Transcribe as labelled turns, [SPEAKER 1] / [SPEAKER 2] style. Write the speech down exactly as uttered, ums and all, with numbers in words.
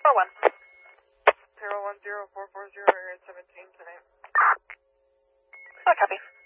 [SPEAKER 1] four one.
[SPEAKER 2] zero one zero four four zero, area seventeen tonight.
[SPEAKER 1] Oh, copy.